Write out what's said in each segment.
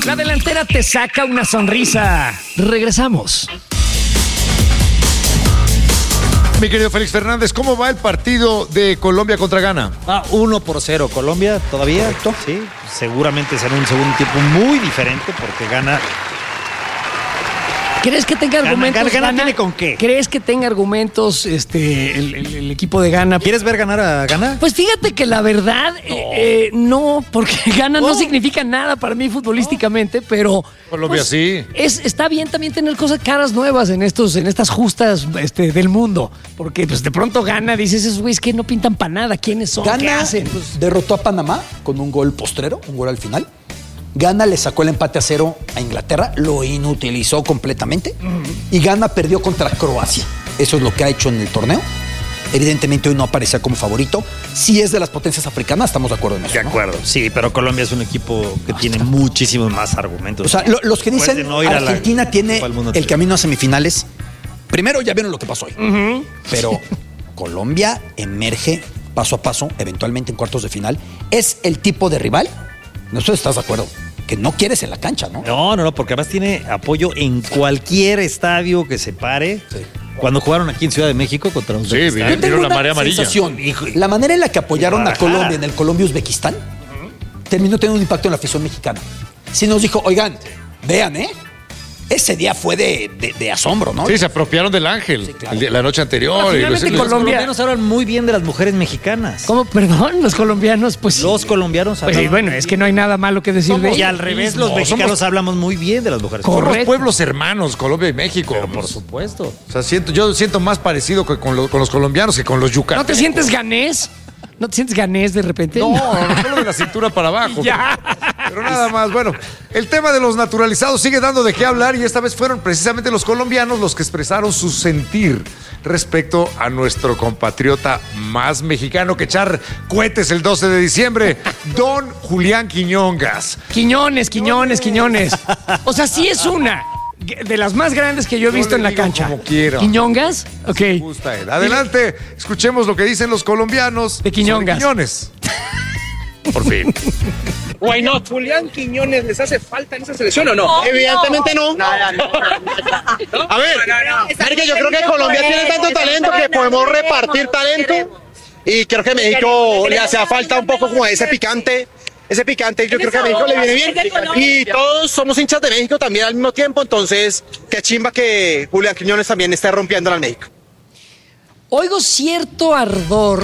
La delantera te saca una sonrisa. Regresamos. Mi querido Félix Fernández, ¿cómo va el partido de Colombia contra Ghana? 1-0 Colombia todavía. Correcto. Sí, seguramente será un segundo tiempo muy diferente porque Ghana. ¿Crees que tenga argumentos? Ghana tiene con qué. ¿Crees que tenga argumentos el equipo de Ghana? ¿Quieres ver ganar a Ghana? Pues fíjate que la verdad, no, porque Ghana no significa nada para mí futbolísticamente, pero Colombia pues, sí. Está bien también tener caras nuevas en estas justas del mundo, porque pues de pronto Ghana, dices, esos güeyes que no pintan para nada, ¿quiénes son? ¿Qué Ghana hacen? derrotó a Panamá con un gol postrero, un gol al final. Ghana le sacó el empate a 0 a Inglaterra, lo inutilizó completamente. Y Ghana perdió contra Croacia. Eso es lo que ha hecho en el torneo. Evidentemente hoy no aparecía como favorito. Si es de las potencias africanas, estamos de acuerdo en eso. De acuerdo, ¿no? Sí, pero Colombia es un equipo que tiene muchísimos más argumentos. O sea, los que dicen Argentina tiene el camino a semifinales. Primero ya vieron lo que pasó hoy. Pero Colombia emerge paso a paso, eventualmente en cuartos de final. Es el tipo de rival. ¿No estás de acuerdo? Que no quieres en la cancha, ¿no? No, porque además tiene apoyo en cualquier estadio que se pare. Sí. Cuando jugaron aquí en Ciudad de México contra Uzbekistán. Sí, vieron la marea amarilla. Sensación. La manera en la que apoyaron a Colombia en el Colombia-Uzbekistán terminó teniendo un impacto en la afición mexicana. Sí nos dijo, oigan, vean, ese día fue de asombro, ¿no? Sí, se apropiaron del ángel la noche anterior. Finalmente Los colombianos hablan muy bien de las mujeres mexicanas. ¿Cómo? Perdón, los colombianos, pues. Los colombianos Pues sí, bueno, es que no hay nada malo que decir de Y ellos. al revés, los mexicanos hablamos muy bien de las mujeres. Correcto. Somos pueblos hermanos, Colombia y México. Pero por supuesto. O sea, yo siento más parecido con los colombianos que con los yucatecos. ¿No te sientes ganés? ¿No te sientes ganés de repente? No, solo de la cintura para abajo. Ya. Pero nada más, bueno, el tema de los naturalizados sigue dando de qué hablar y esta vez fueron precisamente los colombianos los que expresaron su sentir respecto a nuestro compatriota más mexicano que echar cohetes el 12 de diciembre, don Julián Quiñongas. Quiñones. O sea, sí es una de las más grandes que yo he visto en la cancha. Como quiera. ¿Quiñongas? Ok. Me gusta él. Adelante, escuchemos lo que dicen los colombianos. De Quiñongas. sobre Quiñones. Por fin. Why not? ¿Julián Quiñones les hace falta en esa selección o no? Evidentemente no. A ver, porque yo creo que Colombia tiene tanto talento que podemos repartir talento y creo que México le hace falta un poco como ese picante. Ese picante yo creo que a México le viene bien y todos somos hinchas de México también al mismo tiempo, entonces qué chimba que Julián Quiñones también esté rompiendo al México. Oigo cierto ardor,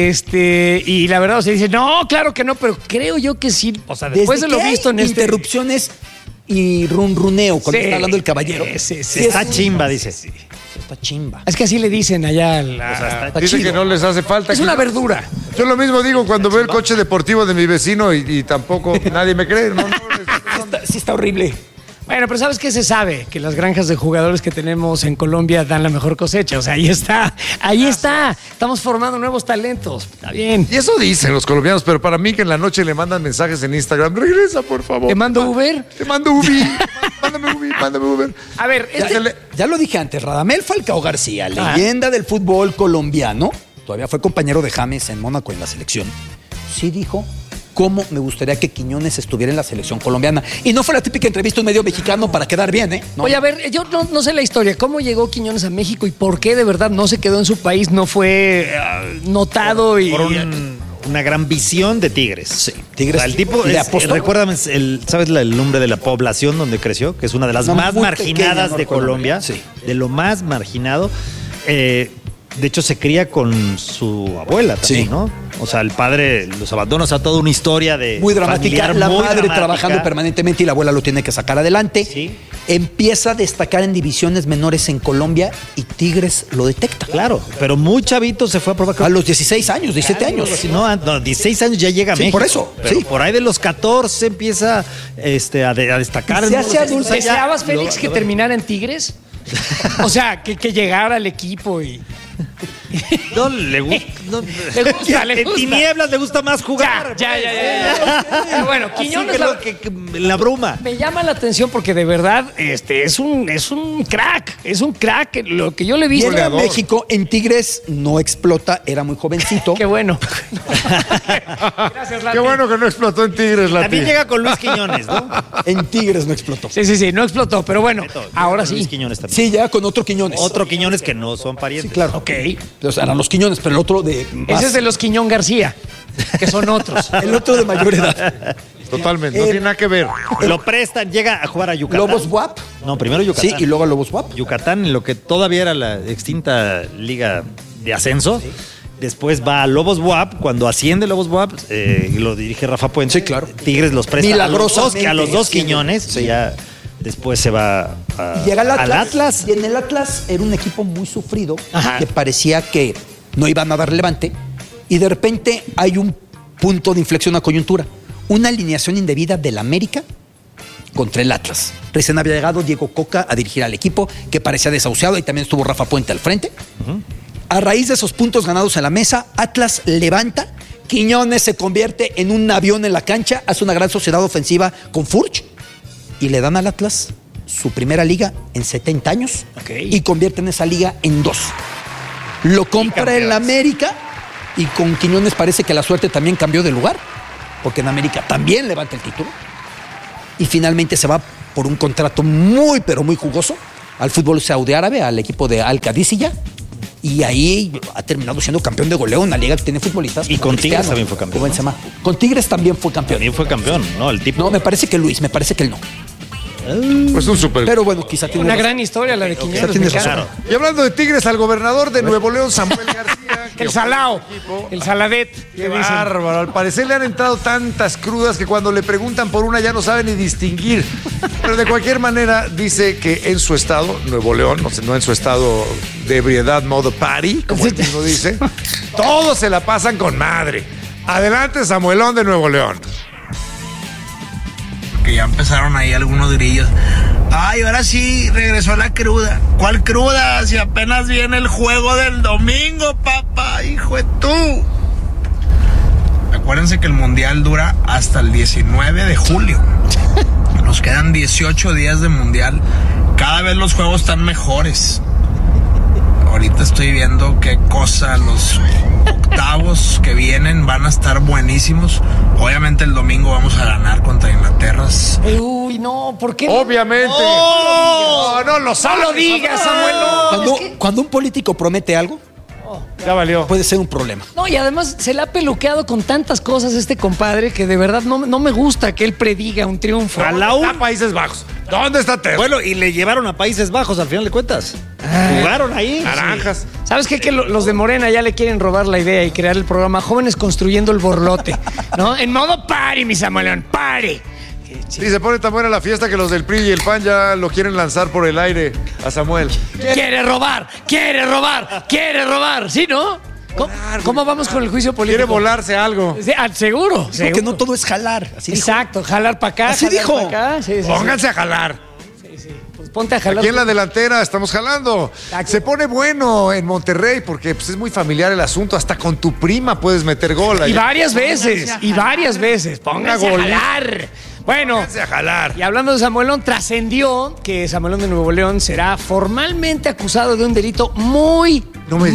y la verdad, se dice, no, claro que no, pero creo yo que sí. O sea, después de lo visto en interrupciones y runruneo cuando está hablando el caballero. Sí. Está chimba, dice. Está chimba. Es que así le dicen allá. Está Dice chido. que no les hace falta. Es una verdura. Yo lo mismo digo cuando veo el coche deportivo de mi vecino y tampoco nadie me cree. Sí está horrible. Bueno, pero ¿sabes qué se sabe? Que las granjas de jugadores que tenemos en Colombia dan la mejor cosecha. O sea, ahí está. Estamos formando nuevos talentos. Está bien. Y eso dicen los colombianos, pero para mí que en la noche le mandan mensajes en Instagram. Regresa, por favor. ¿Te mando Uber? Te mando Ubi. Mándame Uber. A ver, Ya lo dije antes, Radamel Falcao García, leyenda del fútbol colombiano, todavía fue compañero de James en Mónaco en la selección, sí dijo cómo me gustaría que Quiñones estuviera en la selección colombiana. Y no fue la típica entrevista a un medio mexicano para quedar bien, ¿eh? No. Oye, a ver, yo no sé la historia. ¿Cómo llegó Quiñones a México y por qué de verdad no se quedó en su país? No fue notado Por una gran visión de Tigres. Sí, Tigres. O sea, el tipo le apostó. Recuérdame, ¿sabes el nombre de la población donde creció? Que es una de las más muy marginadas pequeña, de Colombia. Sí. De lo más marginado. De hecho, se cría con su abuela también, Sí. ¿no? O sea, el padre los abandona, o sea, toda una historia de Muy dramática, familiar la muy madre dramática. trabajando permanentemente y la abuela lo tiene que sacar adelante. Sí. Empieza a destacar en divisiones menores en Colombia y Tigres lo detecta. Claro, pero muy chavito se fue a probar. A los 16 años, 17 años. No, 16 años ya llega a Sí, México. por eso, Pero sí. por ahí de los 14 empieza a destacar. Se hace adulto. ¿Deseabas, Félix, que terminara en Tigres? O sea, que llegara al equipo y... No, le gusta. Le gusta, le En gusta. tinieblas le gusta más jugar. Ya. Bueno, Quiñones que la bruma. me llama la atención porque de verdad es un crack. Es un crack. Lo que yo le he visto. Viene a México, en Tigres no explota, era muy jovencito. Qué bueno. Gracias, Lati. Qué bueno que no explotó en Tigres, Lati. También llega con Luis Quiñones, ¿no? En Tigres no explotó. Sí, no explotó, pero bueno, ahora Luis sí. Quiñones también. Sí, ya con otro Quiñones. Otro Quiñones que no son parientes. Sí, claro. Ok. O sea, eran los Quiñones, pero el otro de más- Ese es de los Quiñón García, que son otros. el otro de mayor edad. Totalmente, no tiene nada que ver. Lo prestan, llega a jugar a Yucatán. Lobos WAP. No, primero Yucatán. Sí, y luego a Lobos WAP. Yucatán, en lo que todavía era la extinta liga de ascenso. Sí. Después va a Lobos WAP, cuando asciende Lobos WAP, y lo dirige Rafa Puente. Sí, claro. Tigres los presta Milagrosamente a los dos asciende. Quiñones. Sí. Y ya después se va Y llega al Atlas. Y en el Atlas era un equipo muy sufrido, Ajá. que parecía que no iban a dar levante. Y de repente hay un punto de inflexión, una coyuntura. Una alineación indebida del América contra el Atlas. Recién había llegado Diego Coca a dirigir al equipo, que parecía desahuciado, y también estuvo Rafa Puente al frente. A raíz de esos puntos ganados en la mesa, Atlas levanta, Quiñones se convierte en un avión en la cancha, hace una gran sociedad ofensiva con Furch, y le dan al Atlas su primera liga en 70 años, Ok. y convierten esa liga en 2. Lo compra el América, y con Quiñones parece que la suerte también cambió de lugar, porque en América también levanta el título, y finalmente se va por un contrato muy, pero muy jugoso al fútbol saudí árabe, al equipo de Al Qadisiyah, y ahí ha terminado siendo campeón de goleo en una liga que tiene futbolistas. Y como con Tigres Cristiano, también fue campeón, como ¿no? Benzema. Con Tigres también fue campeón. También fue campeón, ¿no? El tipo. No, me parece que Luis, me parece que él no. Pues un super. Pero bueno, quizá tiene Una razón. gran historia la de Quiñones. Quizá tienes me encanta. razón. Y hablando de Tigres, al gobernador de Nuevo León, Samuel García. que El Salao, el Saladet. Qué que dicen. bárbaro. Al parecer le han entrado tantas crudas que cuando le preguntan por una ya no sabe ni distinguir. Pero de cualquier manera dice que en su estado, Nuevo León, no en su estado de ebriedad modo party, como él mismo dice, todos se la pasan con madre. Adelante, Samuelón de Nuevo León. Que ya empezaron ahí algunos grillos. Ay, ahora sí regresó la cruda. ¿Cuál cruda? Si apenas viene el juego del domingo, papá, hijo de tú. Acuérdense que el mundial dura hasta el 19 de julio. Nos quedan 18 días de mundial. Cada vez los juegos están mejores. Ahorita estoy viendo qué cosa, los octavos que vienen van a estar buenísimos. Obviamente el domingo vamos a ganar contra Inglaterra. Uy, no, ¿por qué? Obviamente. No lo No sabes. lo digas, Samuel. Cuando un político promete algo, Ya valió. puede ser un problema. No, y además se le ha peluqueado con tantas cosas este compadre que de verdad no me gusta que él prediga un triunfo. A la Está Países Bajos. ¿Dónde está Teo? Bueno, y le llevaron a Países Bajos al final de cuentas. Jugaron ahí. Naranjas. ¿Sabes qué? Que los de Morena ya le quieren robar la idea y crear el programa Jóvenes Construyendo el Borlote, ¿no? En modo party, mi Samuelón, party. Sí, se pone tan buena la fiesta que los del PRI y el PAN ya lo quieren lanzar por el aire a Samuel. Quiere robar, quiere robar, quiere robar, ¿sí, no? ¿Cómo vamos con el juicio político? Quiere volarse algo. Sí, seguro, Porque seguro. no todo es jalar. Así dijo. Exacto, jalar para acá. Así jalar dijo. pa' acá. Sí, sí, sí. Pónganse a jalar. Pues ponte a jalar. Aquí en la delantera estamos jalando. Se pone bueno en Monterrey porque pues, es muy familiar el asunto. Hasta con tu prima puedes meter gol. Y allá. varias veces. Pónganse a golita. jalar. Bueno, Pónganse a jalar. y hablando de Samuelón, trascendió que Samuelón de Nuevo León será formalmente acusado de un delito muy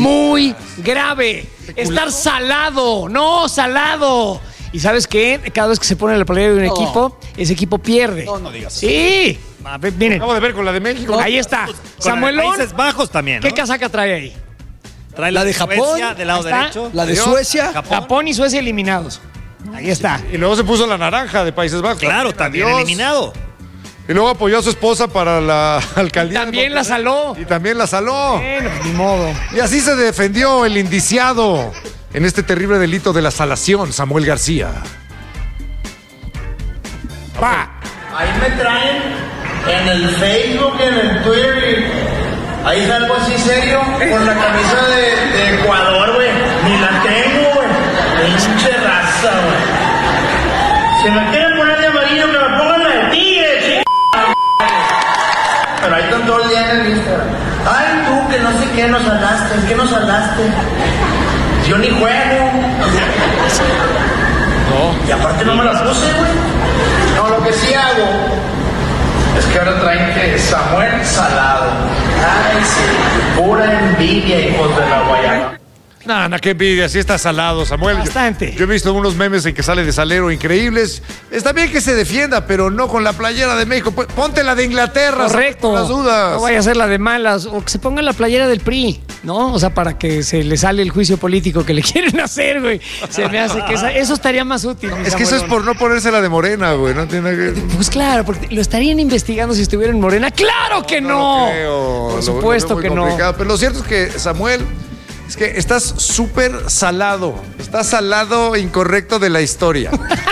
grave. Estar salado, salado. ¿Y sabes qué? Cada vez que se pone la playera de un equipo, ese equipo pierde. No digas eso. Sí. A ver, miren, Acabo de ver con la de México. ahí está. Con Samuelón, Países Bajos también, ¿no? ¿qué casaca trae ahí? Trae La de Japón, Suecia del lado ahí está. derecho. La de Adiós. Suecia. Japón y Suecia eliminados. Ahí está. Y luego se puso la naranja de Países Bajos. Claro, también Adiós. eliminado. Y luego apoyó a su esposa para la alcaldía. También de la Monterrey. saló. Y también la saló. Bueno, ni modo. Y así se defendió el indiciado en este terrible delito de la salación, Samuel García. Va. Ahí me traen en el Facebook, en el Twitter, y ahí salgo así serio con la camisa de Ecuador, güey. Ni la tengo, güey. Pinche raza, güey. Si me quieren poner de amarillo, que me pongan la de tigre, pero ahí están todo el día en el Instagram. Ay, tú, que no sé qué nos hablaste, ganaste. Yo ni juego. No. Y aparte no me la puse, güey. No, lo que sí hago es que ahora traen que Samuel Salado. Ay, sí. Pura envidia, hijos de la guayaba. No, qué envidia, sí está salado, Samuel. Bastante. Yo he visto unos memes en que sale de salero increíbles. Está bien que se defienda, pero no con la playera de México. Ponte la de Inglaterra. Correcto. Las dudas. No vaya a ser la de malas. O que se ponga la playera del PRI, ¿no? O sea, para que se le sale el juicio político que le quieren hacer, güey. Se me hace que eso estaría más útil. Es que eso es por no ponerse la de Morena, güey. No tiene nada que... Pues claro, porque lo estarían investigando si estuviera en Morena. ¡Claro que no! No creo. Por supuesto lo que veo muy no. complicado. Pero lo cierto es que, Samuel, es que estás súper salado. Estás salado incorrecto de la historia.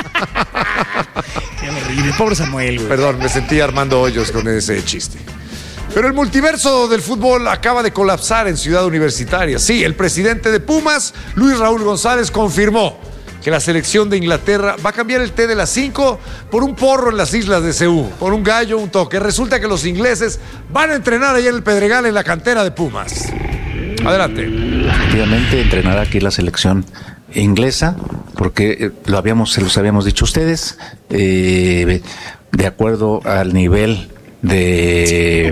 Qué horrible. Pobre Samuel, güey. Perdón, me sentí Armando Hoyos con ese chiste. Pero el multiverso del fútbol acaba de colapsar en Ciudad Universitaria. Sí, el presidente de Pumas, Luis Raúl González, confirmó que la selección de Inglaterra va a cambiar el té de las 5 por un porro en las islas de Ceú, por un gallo, un toque. Resulta que los ingleses van a entrenar allá en el Pedregal, en la cantera de Pumas. Adelante. Efectivamente, entrenará aquí la selección inglesa, porque se los habíamos dicho ustedes, de acuerdo al nivel de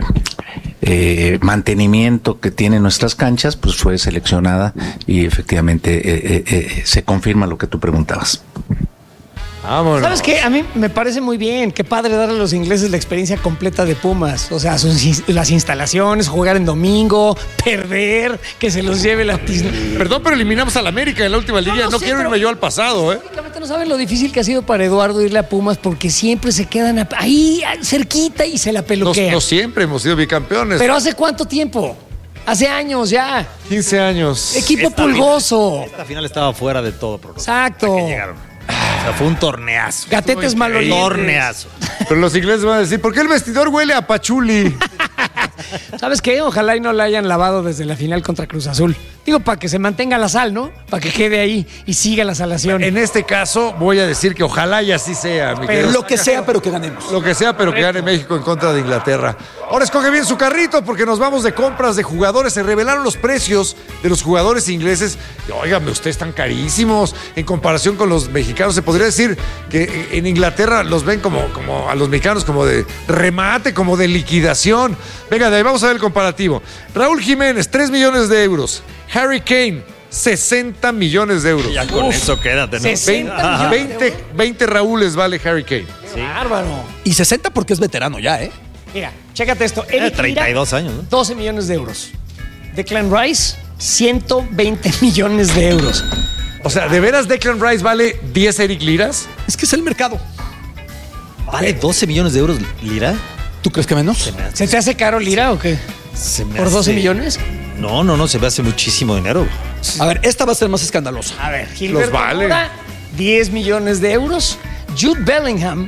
mantenimiento que tienen nuestras canchas, pues fue seleccionada y efectivamente se confirma lo que tú preguntabas. Vámonos. ¿Sabes qué? A mí me parece muy bien. Qué padre darle a los ingleses la experiencia completa de Pumas. O sea, las instalaciones, jugar en domingo, perder, que se los lleve la tizna. Perdón, pero eliminamos al América en la última liga. No sé, quiero irme yo al pasado, ¿eh? Únicamente no saben lo difícil que ha sido para Eduardo irle a Pumas porque siempre se quedan ahí cerquita y se la peluquean. No siempre hemos sido bicampeones. ¿Pero hace cuánto tiempo? Hace años ya. 15 años. Equipo pulgoso. Esta final estaba fuera de todo pronóstico. Exacto. Que llegaron. O sea, fue un torneazo. Gatetes malolientes. Torneazo. Pero los ingleses van a decir, ¿por qué el vestidor huele a pachuli? ¿Sabes qué? Ojalá y no la hayan lavado desde la final contra Cruz Azul. Digo, para que se mantenga la sal, ¿no? Para que quede ahí y siga la salación. En este caso, voy a decir que ojalá y así sea, mi querido. Lo que sea, pero que ganemos. Lo que sea, pero que gane México en contra de Inglaterra. Ahora escoge bien su carrito porque nos vamos de compras de jugadores. Se revelaron los precios de los jugadores ingleses. Óigame, ustedes están carísimos en comparación con los mexicanos. Se podría decir que en Inglaterra los ven como a los mexicanos como de remate, como de liquidación. Venga, de ahí vamos a ver el comparativo. Raúl Jiménez, 3 millones de euros. Harry Kane, 60 millones de euros. Ya con eso quédate, ¿no? 60 20 Raúles vale Harry Kane. Sí. Bárbaro. Y 60 porque es veterano ya, ¿eh? Mira, chécate esto. Eric 32 Lira, años, ¿no? 12 millones de euros. Declan Rice, 120 millones de euros. O sea, ¿de veras Declan Rice vale 10 Eric Liras? Es que es el mercado. ¿Vale 12 millones de euros Lira? ¿Tú crees que menos? ¿Se te hace caro Lira o qué? ¿Por 12 millones? No, se me hace muchísimo dinero. A ver, esta va a ser más escandalosa. A ver, Gilberto Los vale. Mora, 10 millones de euros. Jude Bellingham,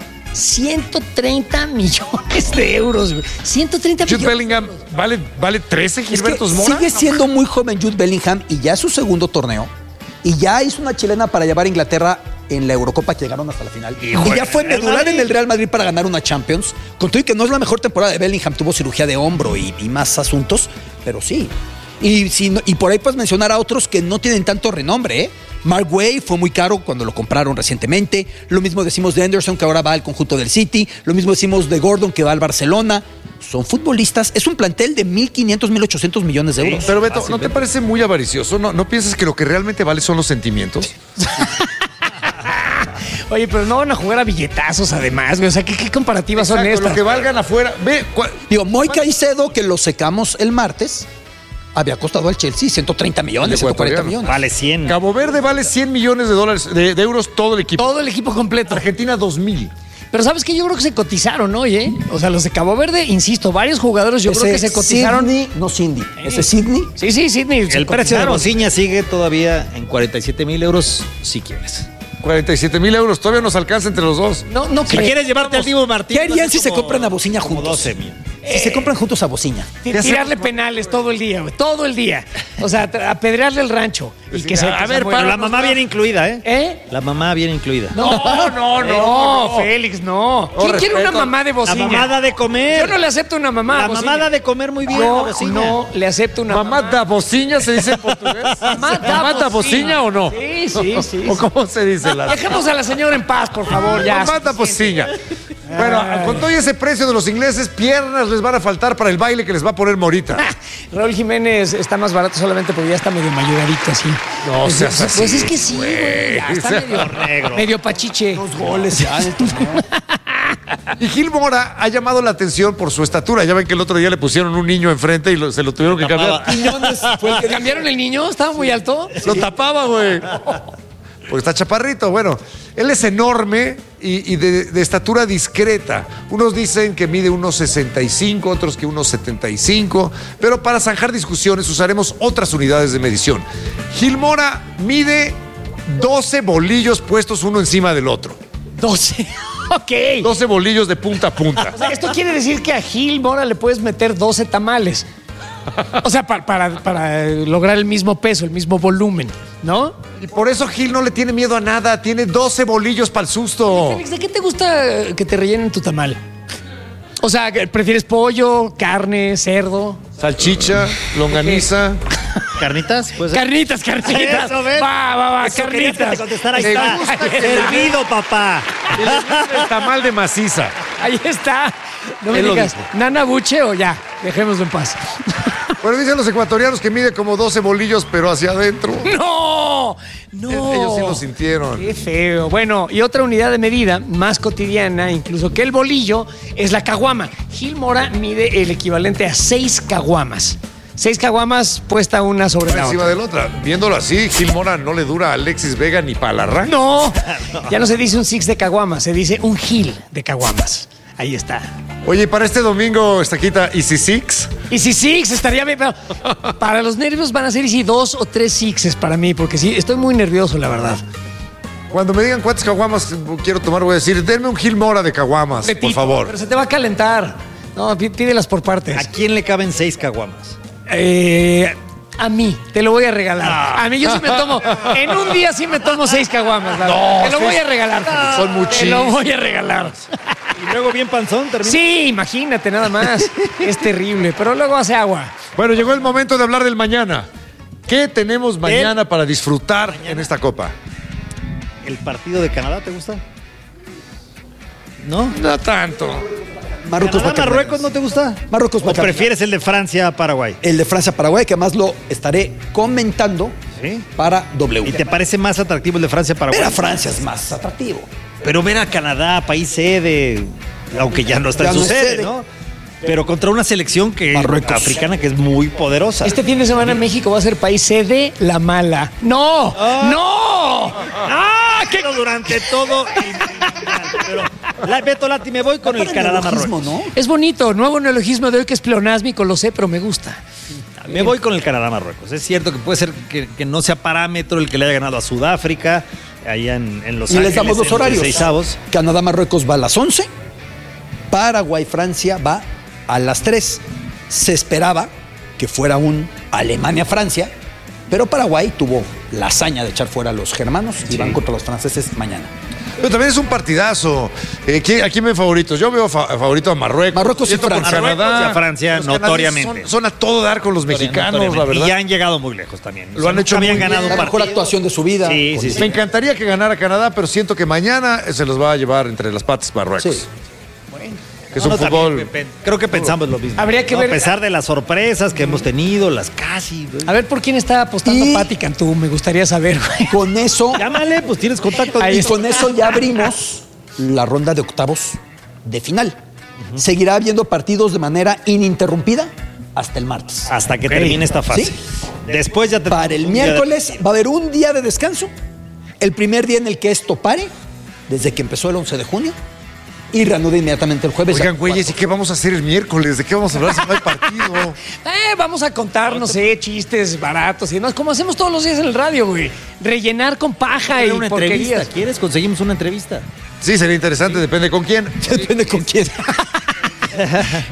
130 millones de euros. Güey. 130 Jude millones. Bellingham vale 13 Es que Gilbertos Mora. sigue siendo muy joven Jude Bellingham y ya es su segundo torneo. Y ya hizo una chilena para llevar a Inglaterra en la Eurocopa que llegaron hasta la final. Y ya fue medular en el Real Madrid para ganar una Champions. Con todo y que no es la mejor temporada de Bellingham, tuvo cirugía de hombro y más asuntos, pero sí. Y por ahí puedes mencionar a otros que no tienen tanto renombre, ¿eh? Mark Way fue muy caro cuando lo compraron recientemente. Lo mismo decimos de Anderson, que ahora va al conjunto del City. Lo mismo decimos de Gordon, que va al Barcelona. Son futbolistas. Es un plantel de 1.500, 1.800 millones de euros. Pero Beto, ¿no te parece muy avaricioso? ¿No piensas que lo que realmente vale son los sentimientos? Oye, pero no van a jugar a billetazos además, güey. O sea, ¿qué comparativas son Exacto, estas? lo que valgan afuera. Digo, Moy Caicedo, que lo secamos el martes, había costado al Chelsea 130 millones, 140 millones. Vale 100. Cabo Verde vale 100 millones de dólares, de euros todo el equipo. Todo el equipo completo. Argentina 2,000. Pero ¿sabes qué? Yo creo que se cotizaron hoy, ¿eh? O sea, los de Cabo Verde, insisto, varios jugadores yo creo que se cotizaron. Sydney, no Cindy. Ese Sydney. Sí, Sydney. El precio de Bociña sigue todavía en 47,000 euros si quieres. 47,000 euros, todavía nos alcanza entre los dos. No Si quieres llevarte al Dibu Martínez. ¿Qué harían si se compran a Bociña como juntos? 12 mil. Si se compran juntos a bocina. Tirarle penales todo el día, güey. Todo el día. O sea, apedrearle el rancho. Y que se, A ver, pero la mamá viene incluida, ¿eh? ¿Eh? La mamá viene incluida. No, Félix, no. ¿Quién quiere una mamá de La bocina? mamá da de comer. Yo no le acepto una mamá. La bocina. mamá da de comer muy bien. la Yo bocina. no le acepto una ¿Mamá da bociña se dice en portugués? Mamá da bociña o no? Sí. ¿O cómo se dice? Dejemos a la señora en paz, por favor, ya. Mamá da bociña. Bueno, con todo ese precio de los ingleses, piernas les van a faltar para el baile que les va a poner Morita. Raúl Jiménez está más barato solamente porque ya está medio mayoradito así. No seas así, Pues es que sí, güey. Ya está medio pachiche. Dos goles ya. Y Gil Mora ha llamado la atención por su estatura. Ya ven que el otro día le pusieron un niño enfrente y se lo tuvieron que cambiar. Quiñones fue el que ¿Cambiaron el niño? ¿Estaba muy alto? Lo tapaba, güey. Porque está chaparrito. Bueno, él es enorme y de estatura discreta. Unos dicen que mide unos 65, otros que unos 75. Pero para zanjar discusiones usaremos otras unidades de medición. Gil Mora mide 12 bolillos puestos uno encima del otro. 12. Ok. 12 bolillos de punta a punta. O sea, esto quiere decir que a Gil Mora le puedes meter 12 tamales. O sea, para lograr el mismo peso, el mismo volumen, ¿no? Y por eso Gil no le tiene miedo a nada. Tiene 12 bolillos para el susto. Félix, ¿de qué te gusta que te rellenen tu tamal? O sea, ¿prefieres pollo, carne, cerdo? Salchicha, longaniza. ¿Carnitas? Pues, Carnitas. Eso, ¿ves? Va, Eso querías que carnitas. te contestara, ahí Me está. gusta que- Servido, papá. El tamal de maciza. Ahí está. No me Es lo digas, mismo. ¿Nana Buche o ya? Dejémoslo en paz. Bueno, dicen los ecuatorianos que mide como 12 bolillos, pero hacia adentro. ¡No! Ellos sí lo sintieron. Qué feo. Bueno, y otra unidad de medida más cotidiana, incluso que el bolillo, es la caguama. Gil Mora mide el equivalente a 6 caguamas. 6 caguamas puesta una sobre la Encima otra. de la otra. Viéndolo así, Gil Mora no le dura a Alexis Vega ni para la arranque. No, ya no se dice un six de caguamas, se dice un Gil de caguamas. Ahí está. Oye, y para este domingo, Estaquita, ¿Easy Six? Y si six estaría bien, pero para los nervios van a ser y si 2 o 3 sixes para mí, porque sí, estoy muy nervioso, la verdad. Cuando me digan cuántas caguamas quiero tomar, voy a decir, denme un Gil Mora de caguamas, por Repito, favor. Pero se te va a calentar. No, pídelas por partes. ¿A quién le caben 6 caguamas? A mí, te lo voy a regalar. A mí yo sí me tomo, en un día sí me tomo 6 caguamas. la verdad. Te lo voy a regalar. Félix. Son Te muchísimos. lo voy a regalar. Y luego bien panzón, termina. Sí, imagínate nada más. Es terrible, pero luego hace agua. Bueno, llegó el momento de hablar del mañana. ¿Qué tenemos mañana para disfrutar en esta copa? ¿El partido de Canadá te gusta? ¿No? No tanto. Marruecos, ¿Canadá, Marruecos no te gusta? Marruecos, ¿O prefieres el de Francia-Paraguay? El de Francia-Paraguay, que además lo estaré comentando ¿Sí? para W. ¿Y te parece más atractivo el de Francia-Paraguay? Ver a Francia es más atractivo. Pero ver a Canadá, país sede, aunque ya no está Ya en su no es sede, sede. ¿no? Pero contra una selección que Marruecos. africana que es muy poderosa. Este fin de semana México va a ser país sede la mala. ¡No! ¡No! ¡Ah! que durante todo pero Beto Lati, me voy con el Canadá-Marruecos. ¿No? Es bonito, nuevo neologismo de hoy que es pleonásmico, lo sé, pero me gusta. Me voy con el Canadá-Marruecos. Es cierto que puede ser que no sea parámetro el que le haya ganado a Sudáfrica, allá en Los Y Ángeles. les damos los en horarios. 16avos. Canadá-Marruecos va a las 11. Paraguay-Francia va a las 3. Se esperaba que fuera un Alemania-Francia, pero Paraguay tuvo la hazaña de echar fuera a los germanos y van contra los franceses mañana. Pero también es un partidazo. ¿A quién ven favoritos? Yo veo favorito a Marruecos. Marruecos y Siento por Francia. Canadá. Marruecos y a Francia, Los canadienses notoriamente. Son a todo dar con los mexicanos, la verdad. Y ya han llegado muy lejos también. Lo han hecho nunca habían muy ganado bien. un La mejor partido. actuación de su vida. Sí, sí, sí. Me encantaría que ganara Canadá, pero siento que mañana se los va a llevar entre las patas Marruecos. Sí. Que es un No, fútbol. también, creo que pensamos lo mismo. Habría que No, ver- A pesar de las sorpresas que hemos tenido, las casi. A ver por quién está apostando Y- Pati Cantú, me gustaría saber, güey. Con eso, Llámale, pues tienes contacto. Ahí y con eso ya abrimos la ronda de octavos de final. Seguirá habiendo partidos de manera ininterrumpida hasta el martes. Hasta que termine esta fase. Sí. Después ya tenemos Para el un día de- miércoles va a haber un día de descanso. El primer día en el que esto pare, desde que empezó el 11 de junio, y reanuda inmediatamente el jueves. Oigan, ya güeyes, ¿y qué vamos a hacer el miércoles? ¿De qué vamos a hablar si no hay partido? Vamos a contar, no sé, chistes baratos y demás, como hacemos todos los días en el radio, güey. Rellenar con paja y una entrevista. porquerías. ¿Quieres? Conseguimos una entrevista. Sí, sería interesante, depende con quién. Depende con quién.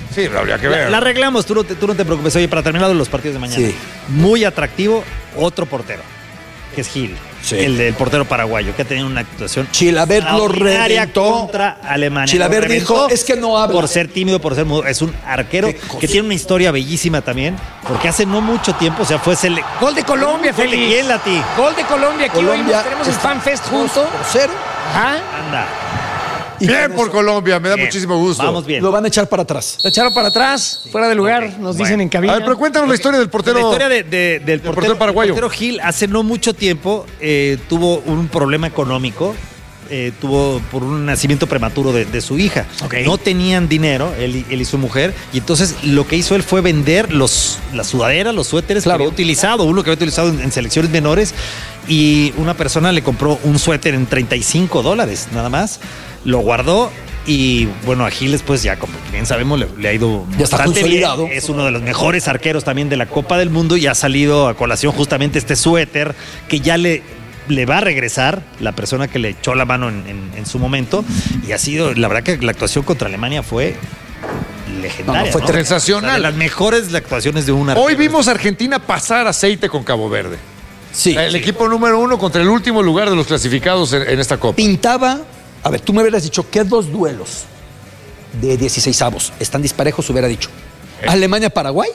Sí, habría que ver. La arreglamos, tú no te preocupes. Oye, para terminar los partidos de mañana. Sí. Muy atractivo, otro portero, que es Gil. Sí. El del portero paraguayo, que ha tenido una actuación Chilavert lo extraordinaria reventó contra Alemania. Chilavert Lo reventó dijo, es que no habla. Por ser tímido, por ser mudo. Es un arquero Qué cosa. que tiene una historia bellísima también, porque hace no mucho tiempo, o sea, fue Gol de Colombia, ¿Gol de Félix. quién, Lati? Gol de Colombia. Aquí Colombia tenemos el está FanFest junto. 2-0. Ajá. Anda, Y Bien con por eso Colombia, me da bien. muchísimo gusto. Vamos bien. Lo van a echar para atrás. Lo echaron para atrás, fuera de lugar, nos dicen en cabina. A ver, pero cuéntanos la historia del portero. La historia del portero paraguayo. El portero Gil hace no mucho tiempo tuvo un problema económico. Tuvo por un nacimiento prematuro de su hija. Ok. No tenían dinero, él y su mujer, y entonces lo que hizo él fue vender las sudaderas, los suéteres que había utilizado, uno que había utilizado en selecciones menores, y una persona le compró un suéter en $35 nada más, lo guardó. Y bueno, a Giles, pues ya como bien sabemos, le ha ido Ya está bastante consolidado. bien. Es uno de los mejores arqueros también de la Copa del Mundo y ha salido a colación justamente este suéter que ya le va a regresar la persona que le echó la mano en su momento. Y ha sido, la verdad que la actuación contra Alemania fue legendaria. No, fue sensacional. O sea, de las mejores actuaciones de un arquero. Hoy vimos a Argentina pasar aceite con Cabo Verde. Sí. El equipo número 1 contra el último lugar de los clasificados en esta Copa. Pintaba, a ver, tú me hubieras dicho que 2 duelos de 16avos están disparejos, hubiera dicho. Alemania-Paraguay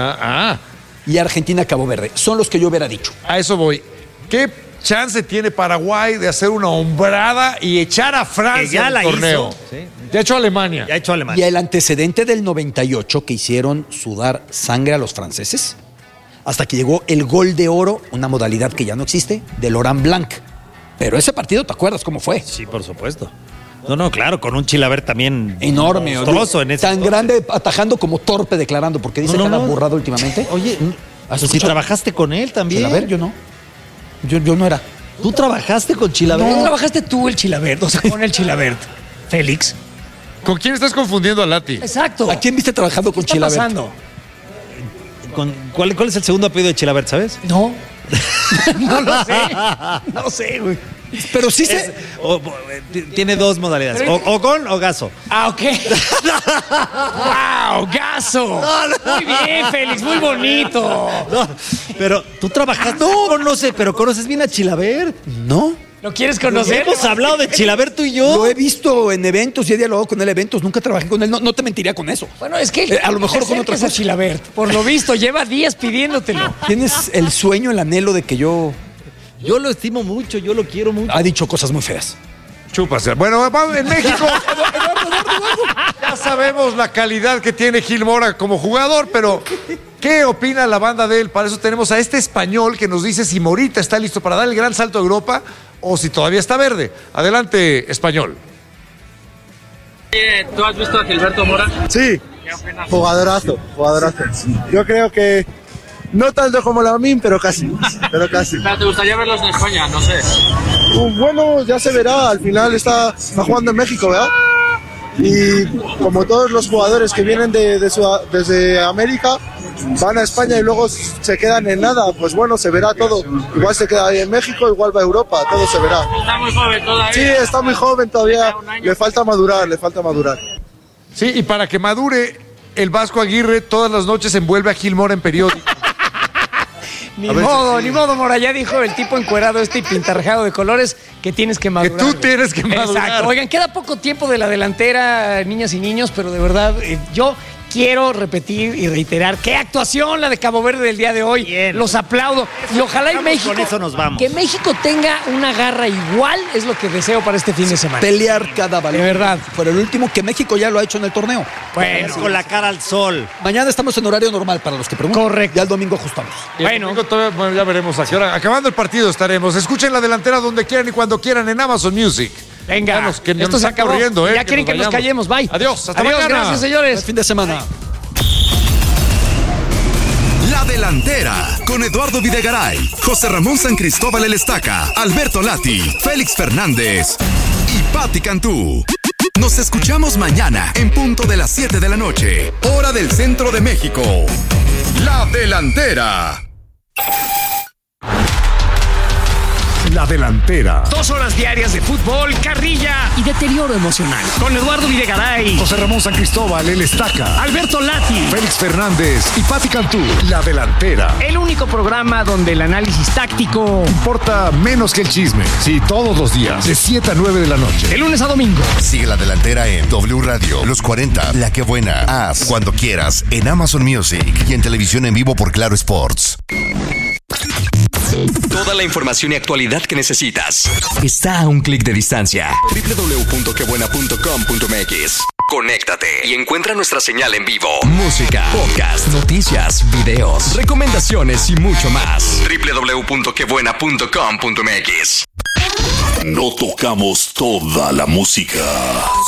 y Argentina-Cabo Verde. Son los que yo hubiera dicho. A eso voy. ¿Qué chance tiene Paraguay de hacer una hombrada y echar a Francia Que ya en la el torneo? hizo, sí. Ya echó a Alemania. Ya ha hecho Y Alemania. el antecedente del 98 que hicieron sudar sangre a los franceses, hasta que llegó el gol de oro, una modalidad que ya no existe, del Laurent Blanc. Pero ese partido, ¿te acuerdas cómo fue? Sí, por supuesto. No, claro, con un Chilavert también Enorme. monstruoso en ese tan entonces. grande atajando como torpe declarando, porque dice que anda burrado últimamente. Oye, ¿Has si escuchado? trabajaste con él también. A ver, yo no. Yo no era. Tú trabajaste con Chilavert. No trabajaste tú el Chilavert, o sea, con el Chilavert. Félix. ¿Con quién estás confundiendo a Lati? Exacto. ¿A quién viste trabajando con ¿Qué está Chilavert? pasando? ¿Cuál es el segundo apellido de Chilavert, sabes? No. No lo sé. No sé, güey. Pero sí se... Tiene dos modalidades. O con o gaso. Ah, ok. ¡Wow! ¡Gaso! Muy bien, Félix, muy bonito. No, pero tú trabajaste. No sé, pero conoces bien a Chilavert. No. ¿Lo quieres conocer? Hemos hablado de Chilavert tú y yo. Lo he visto en eventos y he dialogado con él en eventos. Nunca trabajé con él. No te mentiría con eso. Bueno, es que a lo mejor con otra cosa. cosa. Chilavert. Por lo visto, lleva días pidiéndotelo. Tienes el sueño, el anhelo de que yo... Yo lo estimo mucho, yo lo quiero mucho. Ha dicho cosas muy feas. Chúpase. Bueno, vamos, en México. Ya sabemos la calidad que tiene Gil Mora como jugador, pero ¿qué opina la banda de él? Para eso tenemos a este español que nos dice si Morita está listo para dar el gran salto a Europa o si todavía está verde. Adelante, español. ¿Tú has visto a Gilberto Mora? Sí, jugadorazo. Yo creo que no tanto como Lamine, pero casi. Pero ¿te gustaría verlos en España? No sé. Bueno, ya se verá, al final está jugando en México, ¿verdad? Y como todos los jugadores que vienen desde América, van a España y luego se quedan en nada, pues bueno, se verá todo. Igual se queda ahí en México, igual va a Europa, todo se verá. Está muy joven todavía. Sí, está muy joven todavía, le falta madurar. Sí, y para que madure, el Vasco Aguirre todas las noches envuelve a Gil Mora en periódico. Ni modo, Mora. Ya dijo el tipo encuerado y pintarrajado de colores que tienes que madurar. Que tú tienes que madurar. Exacto. Oigan, queda poco tiempo de la delantera, niñas y niños, pero de verdad, yo quiero repetir y reiterar qué actuación la de Cabo Verde del día de hoy. Bien. Los aplaudo. Y ojalá y México, con eso nos vamos. que México tenga una garra igual es lo que deseo para este fin de semana. Pelear cada balón. De verdad. Por el último, que México ya lo ha hecho en el torneo. Bueno, con la cara al sol. Mañana estamos en horario normal para los que preguntan. Correcto. Ya el domingo ajustamos. Y el domingo todavía, bueno, ya veremos a qué hora. Acabando el partido estaremos. Escuchen la delantera donde quieran y cuando quieran en Amazon Music. Venga, Vamos, que esto nos se está acabó. corriendo, Ya quieren que nos callemos. Bye. Adiós, hasta Adiós, mañana. gracias, señores. Buen fin de semana. La Delantera, con Eduardo Videgaray, José Ramón San Cristóbal El Estaca, Alberto Lati, Félix Fernández y Patti Cantú. Nos escuchamos mañana en punto de las 7 de la noche, hora del centro de México. La Delantera. La Delantera. 2 horas diarias de fútbol, carrilla y deterioro emocional. Con Eduardo Videgaray, José Ramón San Cristóbal, el Estaca, Alberto Lati, Félix Fernández y Pati Cantú. La Delantera. el único programa donde el análisis táctico Importa menos que el chisme. Sí, todos los días, de 7 a 9 de la noche. de lunes a domingo. Sigue La Delantera en W Radio, Los 40, La Que Buena, Haz, cuando quieras, en Amazon Music y en televisión en vivo por Claro Sports. Toda la información y actualidad que necesitas está a un clic de distancia. www.quebuena.com.mx. Conéctate y encuentra nuestra señal en vivo. Música, podcast, noticias, videos, recomendaciones y mucho más. www.quebuena.com.mx. No tocamos toda la música,